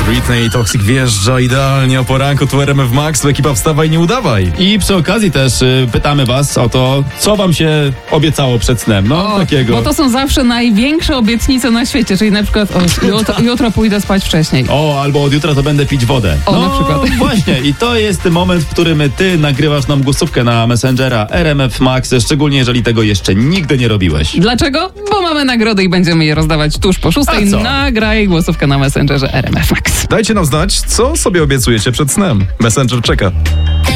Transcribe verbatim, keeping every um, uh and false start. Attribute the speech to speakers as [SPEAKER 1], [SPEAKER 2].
[SPEAKER 1] Britney Toxic wjeżdża idealnie o poranku, tu R M F Max, tu ekipa Wstawaj, nie udawaj.
[SPEAKER 2] I przy okazji też y, pytamy was o to, co wam się obiecało przed snem, no
[SPEAKER 3] O,
[SPEAKER 2] takiego.
[SPEAKER 3] Bo to są zawsze największe obietnice na świecie, czyli na przykład o, jutro, jutro pójdę spać wcześniej.
[SPEAKER 2] O, albo od jutra to będę pić wodę.
[SPEAKER 3] O,
[SPEAKER 2] no,
[SPEAKER 3] na przykład.
[SPEAKER 2] Właśnie, i to jest moment, w którym ty nagrywasz nam głosówkę na Messengera R M F Max, szczególnie jeżeli tego jeszcze nigdy nie robiłeś.
[SPEAKER 3] Dlaczego? Bo mamy nagrody i będziemy je rozdawać tuż po szóstej.
[SPEAKER 2] A co?
[SPEAKER 3] Nagraj głosówkę na Messengerze R M F Max.
[SPEAKER 1] Dajcie nam znać, co sobie obiecujecie przed snem. Messenger czeka.